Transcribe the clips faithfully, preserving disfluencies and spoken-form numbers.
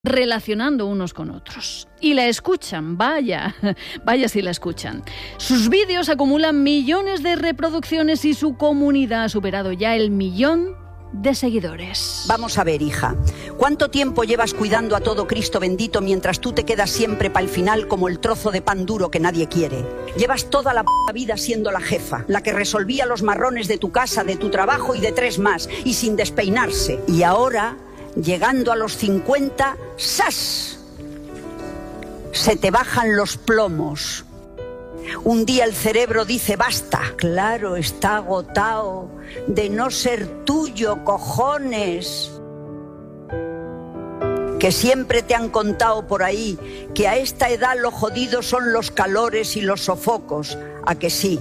relacionando unos con otros. Y la escuchan, vaya, vaya si la escuchan. Sus vídeos acumulan millones de reproducciones y su comunidad ha superado ya el millón de seguidores. Vamos a ver, hija, ¿cuánto tiempo llevas cuidando a todo Cristo bendito mientras tú te quedas siempre para el final como el trozo de pan duro que nadie quiere? Llevas toda la p*** vida siendo la jefa, la que resolvía los marrones de tu casa, de tu trabajo y de tres más, y sin despeinarse. Y ahora, llegando a los cincuenta, ¡zas!, se te bajan los plomos. Un día el cerebro dice basta. Claro, está agotado de no ser tuyo, cojones. Que siempre te han contado por ahí que a esta edad lo jodido son los calores y los sofocos. ¿A que sí?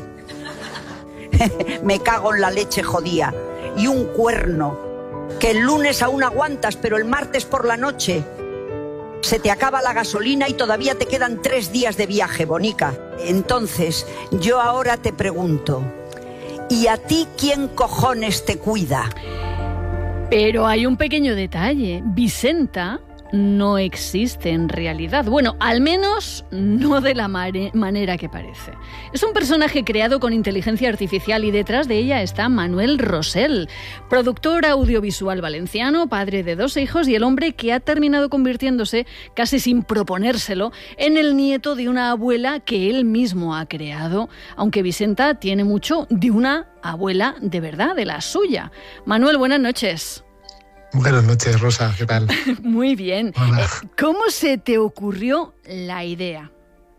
Me cago en la leche jodía. Y un cuerno. Que el lunes aún aguantas, pero el martes por la noche se te acaba la gasolina y todavía te quedan tres días de viaje, bonica. Entonces, yo ahora te pregunto, ¿y a ti quién cojones te cuida? Pero hay un pequeño detalle. Vicenta no existe en realidad. Bueno, al menos no de la mare- manera que parece. Es un personaje creado con inteligencia artificial y detrás de ella está Manuel Rosell, productor audiovisual valenciano, padre de dos hijos y el hombre que ha terminado convirtiéndose, casi sin proponérselo, en el nieto de una abuela que él mismo ha creado, aunque Vicenta tiene mucho de una abuela de verdad, de la suya. Manuel, buenas noches. Buenas noches, Rosa, ¿qué tal? Muy bien. Hola. Eh, ¿Cómo se te ocurrió la idea?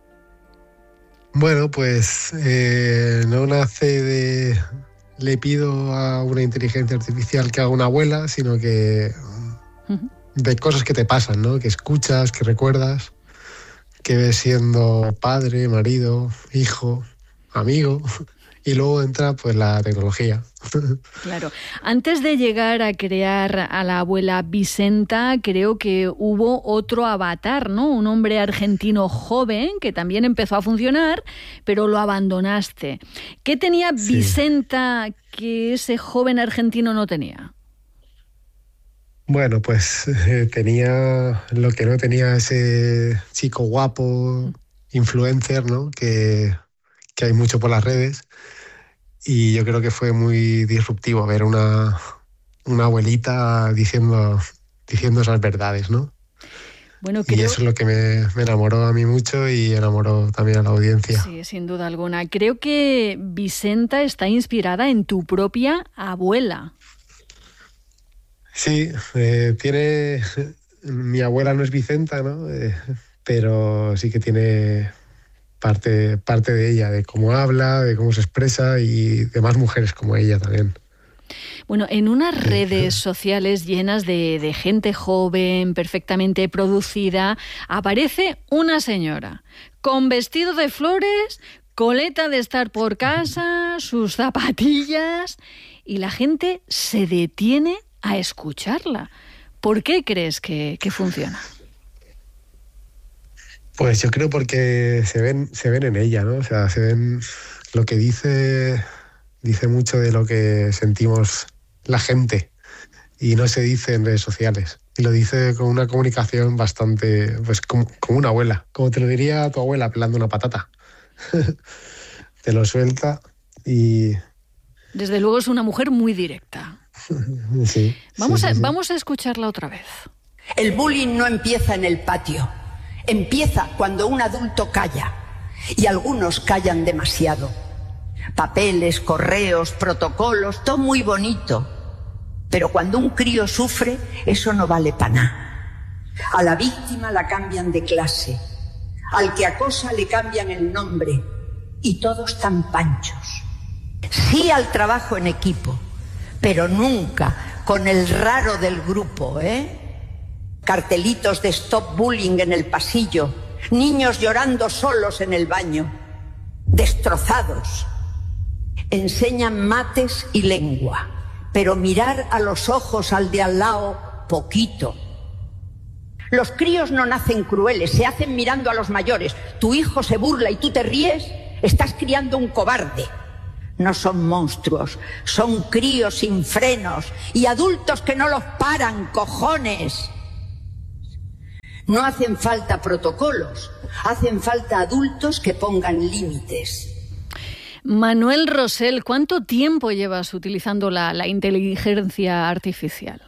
Bueno, pues eh, no nace de... Le pido a una inteligencia artificial que haga una abuela, sino que uh-huh. de cosas que te pasan, ¿no? Que escuchas, que recuerdas, que ves siendo padre, marido, hijo, amigo... Y luego entra pues la tecnología. Claro. Antes de llegar a crear a la abuela Vicenta, creo que hubo otro avatar, ¿no? Un hombre argentino joven que también empezó a funcionar, pero lo abandonaste. ¿Qué tenía sí. Vicenta que ese joven argentino no tenía? Bueno, pues eh, tenía lo que no tenía ese chico guapo, influencer, ¿no? Que... que hay mucho por las redes, y yo creo que fue muy disruptivo ver una, una abuelita diciendo, diciendo esas verdades, ¿no? Bueno, creo... Y eso es lo que me, me enamoró a mí mucho y enamoró también a la audiencia. Sí, sin duda alguna. Creo que Vicenta está inspirada en tu propia abuela. Sí, eh, tiene... Mi abuela no es Vicenta, ¿no? Eh, pero sí que tiene... Parte, parte de ella, de cómo habla, de cómo se expresa y de más mujeres como ella también. Bueno, en unas redes sociales llenas de, de gente joven, perfectamente producida, aparece una señora con vestido de flores, coleta de estar por casa, sus zapatillas, y la gente se detiene a escucharla. ¿Por qué crees que, que funciona? Pues yo creo porque se ven, se ven en ella, ¿no? O sea, se ven lo que dice, dice mucho de lo que sentimos la gente y no se dice en redes sociales. Y lo dice con una comunicación bastante, pues como, como una abuela, como te lo diría tu abuela pelando una patata. Te lo suelta y... Desde luego es una mujer muy directa. Sí. Vamos, sí, a, sí. vamos a escucharla otra vez. El bullying no empieza en el patio. Empieza cuando un adulto calla, y algunos callan demasiado. Papeles, correos, protocolos, todo muy bonito. Pero cuando un crío sufre, eso no vale para nada. A la víctima la cambian de clase, al que acosa le cambian el nombre, y todos tan panchos. Sí al trabajo en equipo, pero nunca con el raro del grupo, ¿eh? Cartelitos de stop bullying en el pasillo, niños llorando solos en el baño, destrozados. Enseñan mates y lengua, pero mirar a los ojos al de al lado, poquito. Los críos no nacen crueles, se hacen mirando a los mayores. Tu hijo se burla y tú te ríes, estás criando un cobarde. No son monstruos, son críos sin frenos y adultos que no los paran, cojones. No hacen falta protocolos, hacen falta adultos que pongan límites. Manuel Rosell, ¿cuánto tiempo llevas utilizando la, la inteligencia artificial?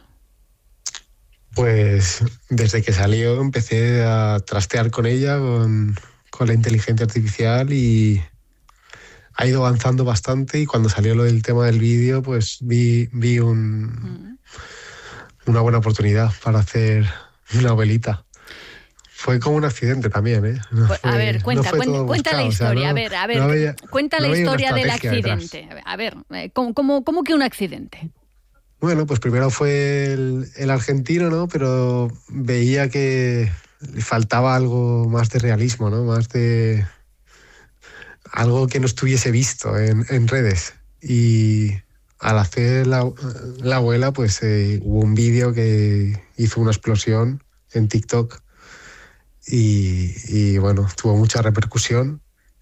Pues desde que salió empecé a trastear con ella, con, con la inteligencia artificial, y ha ido avanzando bastante, y cuando salió lo del tema del vídeo, pues vi, vi un, mm. una buena oportunidad para hacer una novelita. Fue como un accidente también, ¿eh? No pues, fue, a ver, cuenta, no cuenta, buscado, cuenta la historia. O sea, no, a ver, a ver, no había, cuenta la no historia del accidente. Detrás. A ver, ¿cómo, cómo, ¿cómo que un accidente? Bueno, pues primero fue el, el argentino, ¿no? Pero veía que le faltaba algo más de realismo, ¿no? Más de algo que no estuviese visto en, en redes. Y al hacer la, la abuela, pues eh, hubo un vídeo que hizo una explosión en TikTok. Y, y bueno, tuvo mucha repercusión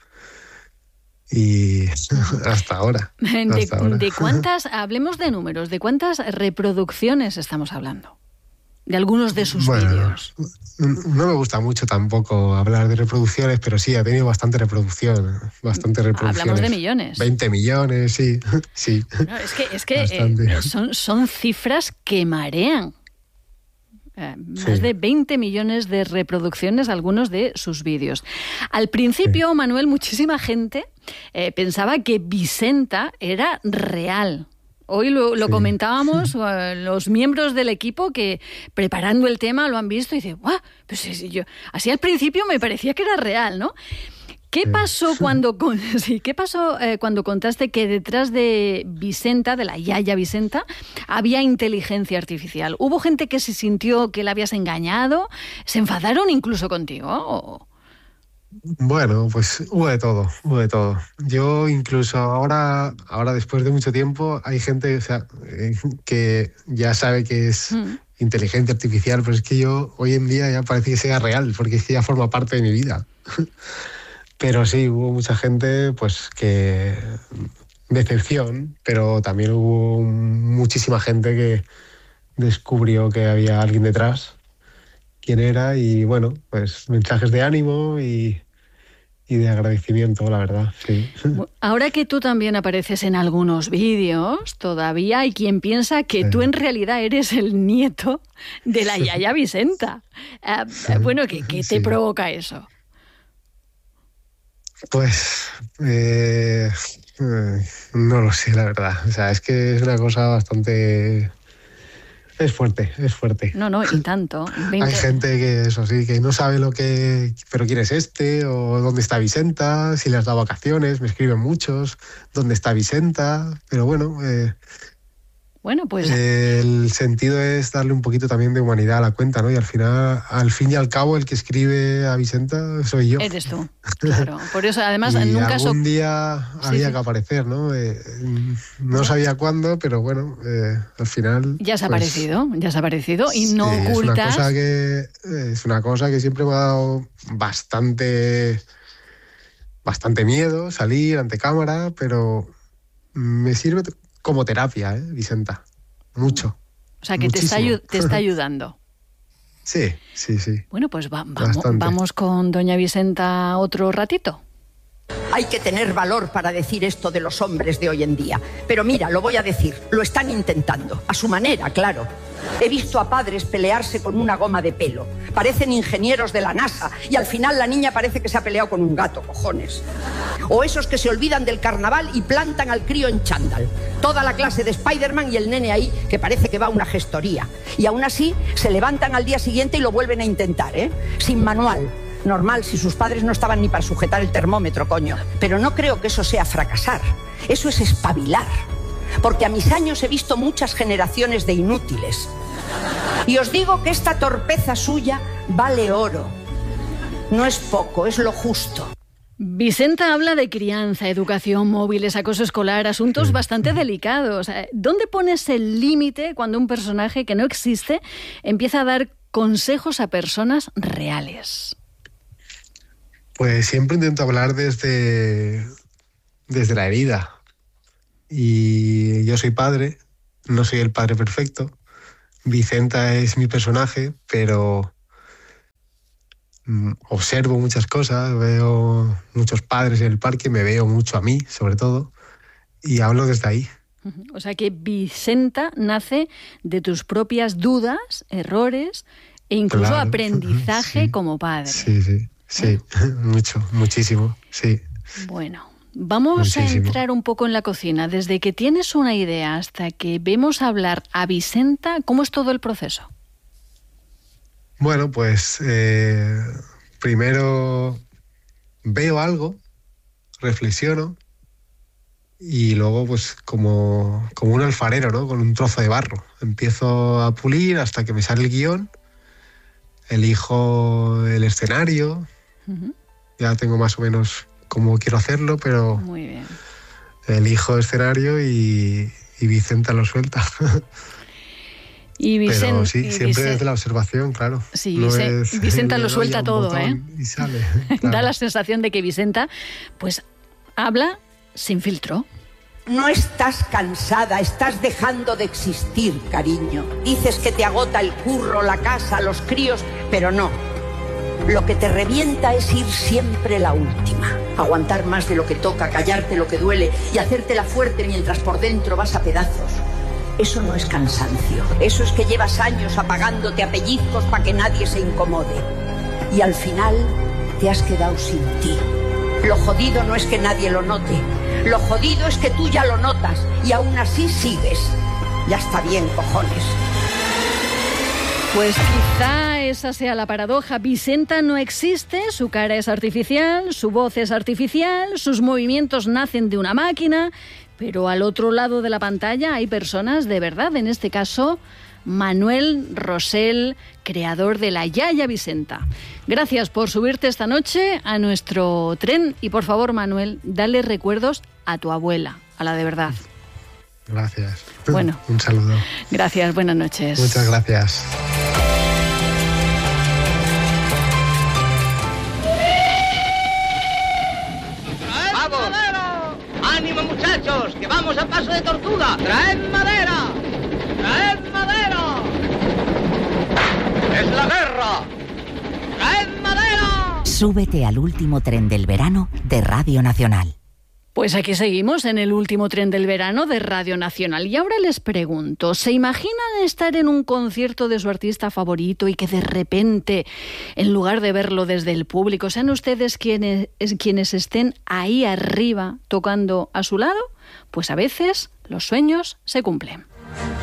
y hasta ahora. De, hasta ahora. ¿De cuántas, hablemos de números, de cuántas reproducciones estamos hablando? De algunos de sus bueno, vídeos. No me gusta mucho tampoco hablar de reproducciones, pero sí, ha tenido bastante reproducción, bastante reproducciones. Hablamos de millones. veinte millones, sí, sí. Bueno, es que, es que eh, son, son cifras que marean. Eh, más sí. de veinte millones de reproducciones algunos de sus vídeos. Al principio, sí. Manuel, muchísima gente eh, pensaba que Vicenta era real. Hoy lo, lo sí. comentábamos, los miembros del equipo que preparando el tema lo han visto y dicen, ¡guau! Pues sí, yo, así al principio me parecía que era real, ¿no? ¿Qué pasó cuando sí, ¿qué pasó eh, cuando contaste que detrás de Vicenta, de la Yaya Vicenta, había inteligencia artificial? ¿Hubo gente que se sintió que la habías engañado? ¿Se enfadaron incluso contigo? ¿O? Bueno, pues hubo de todo, hubo de todo. Yo incluso ahora, ahora después de mucho tiempo, hay gente, o sea, eh, que ya sabe que es mm. inteligencia artificial, pero es que yo hoy en día ya parece que sea real, porque es que ya forma parte de mi vida. Pero sí, hubo mucha gente pues que decepción, pero también hubo muchísima gente que descubrió que había alguien detrás, quién era, y bueno, pues mensajes de ánimo y, y de agradecimiento, la verdad, sí. Ahora que tú también apareces en algunos vídeos, todavía hay quien piensa que sí. tú en realidad eres el nieto de la Yaya Vicenta. Uh, sí. Bueno, ¿qué, qué te sí. provoca eso? Pues eh, eh, no lo sé, la verdad. O sea, es que es una cosa bastante... Es fuerte, es fuerte. No, no, y tanto. veinte... Hay gente que, eso sí, que no sabe lo que... ¿Pero quién es este? ¿O dónde está Vicenta? Si les da vacaciones, me escriben muchos. ¿Dónde está Vicenta? Pero bueno... Eh, Bueno, pues... El sentido es darle un poquito también de humanidad a la cuenta, ¿no? Y al final, al fin y al cabo, el que escribe a Vicenta soy yo. Eres tú, claro. Por eso, además, y nunca... algún día sí, había sí. que aparecer, ¿no? Eh, no sabía cuándo, pero bueno, eh, al final... Ya has pues, aparecido, ya has aparecido y no sí, ocultas... Es una cosa que, es una cosa que siempre me ha dado bastante, bastante miedo salir ante cámara, pero me sirve... como terapia, ¿eh, Vicenta? Mucho. O sea, que te está, te está ayudando. Sí, sí, sí. Bueno, pues va, vamos, vamos con doña Vicenta otro ratito. Hay que tener valor para decir esto de los hombres de hoy en día. Pero mira, lo voy a decir, lo están intentando, a su manera, claro. He visto a padres pelearse con una goma de pelo. Parecen ingenieros de la NASA y al final la niña parece que se ha peleado con un gato, cojones. O esos que se olvidan del carnaval y plantan al crío en chándal. Toda la clase de Spider-Man y el nene ahí que parece que va a una gestoría. Y aún así se levantan al día siguiente y lo vuelven a intentar, ¿eh? Sin manual. Normal, si sus padres no estaban ni para sujetar el termómetro, coño. Pero no creo que eso sea fracasar. Eso es espabilar. Porque a mis años he visto muchas generaciones de inútiles. Y os digo que esta torpeza suya vale oro. No es poco, es lo justo. Vicenta habla de crianza, educación, móviles, acoso escolar, asuntos bastante delicados. ¿Dónde pones el límite cuando un personaje que no existe empieza a dar consejos a personas reales? Pues siempre intento hablar desde, desde la herida. Y yo soy padre, no soy el padre perfecto. Vicenta es mi personaje, pero observo muchas cosas, veo muchos padres en el parque, me veo mucho a mí, sobre todo, y hablo desde ahí. O sea que Vicenta nace de tus propias dudas, errores e incluso claro. aprendizaje sí. como padre. Sí, sí, sí, ¿Eh? mucho, muchísimo, sí. Bueno, vamos Muchísimo. a entrar un poco en la cocina. Desde que tienes una idea hasta que vemos hablar a Vicenta, ¿cómo es todo el proceso? Bueno, pues eh, primero veo algo, reflexiono y luego pues como, como un alfarero, ¿no? Con un trozo de barro. Empiezo a pulir hasta que me sale el guión, elijo el escenario, uh-huh. ya tengo más o menos cómo quiero hacerlo, pero Muy bien. elijo escenario y, y Vicenta lo suelta. Y Vicen, Pero sí, y siempre Vicen, desde la observación, claro. Sí, no Vicen, es, Vicenta lo suelta todo, ¿eh? Y sale, claro. Da la sensación de que Vicenta, pues, habla sin filtro. No estás cansada, estás dejando de existir, cariño. Dices que te agota el curro, la casa, los críos, pero no. Lo que te revienta es ir siempre la última. Aguantar más de lo que toca, callarte lo que duele y hacértela fuerte mientras por dentro vas a pedazos. Eso no es cansancio, eso es que llevas años apagándote a pellizcos para que nadie se incomode. Y al final te has quedado sin ti. Lo jodido no es que nadie lo note, lo jodido es que tú ya lo notas y aún así sigues. Ya está bien, cojones. Pues quizá esa sea la paradoja. Vicenta no existe, su cara es artificial, su voz es artificial, sus movimientos nacen de una máquina, pero al otro lado de la pantalla hay personas de verdad, en este caso Manuel Rosell, creador de la Yaya Vicenta. Gracias por subirte esta noche a nuestro tren y por favor, Manuel, dale recuerdos a tu abuela, a la de verdad. Gracias. Bueno, un saludo. Gracias, buenas noches. Muchas gracias. ¡Vamos! ¡Ánimo, muchachos! ¡Que vamos a paso de tortuga! ¡Traed madera! ¡Traed madera! ¡Es la guerra! ¡Traed madera! Súbete al último tren del verano de Radio Nacional. Pues aquí seguimos en el último tren del verano de Radio Nacional. Y ahora les pregunto, ¿se imaginan estar en un concierto de su artista favorito y que de repente, en lugar de verlo desde el público, sean ustedes quienes, quienes estén ahí arriba tocando a su lado? Pues a veces los sueños se cumplen.